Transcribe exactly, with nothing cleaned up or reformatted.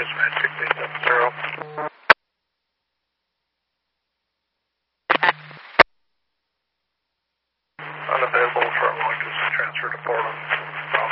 dispatch six eight seven zero. Unavailable for a long distance transfer to Portland.